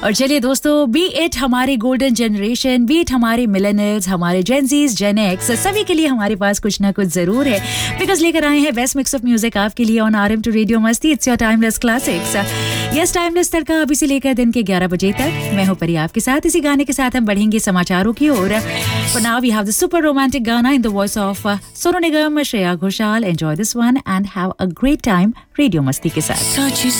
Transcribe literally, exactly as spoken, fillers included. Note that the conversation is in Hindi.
और चलिए दोस्तों, बी इट हमारी गोल्डन जनरेशन, बी इट हमारे मिलेनियल्स, हमारे जेनजीज, जेन एक्स, सभी के लिए हमारे पास कुछ ना कुछ जरूर है, बिकॉज लेकर आए हैं बेस्ट मिक्स ऑफ म्यूजिक आपके लिए ऑन आरएम टू रेडियो मस्ती। It's your timeless classics. Yes, timeless तड़का अभी से लेकर दिन के ग्यारह बजे तक। मैं हूं परी आपके साथ। इसी गाने के साथ हम बढ़ेंगे समाचारों की ओर। For now we have the super romantic गाना in the voice of Sonu Nigam, Shreya Ghoshal. Enjoy this one and have a great time radio मस्ती के साथ।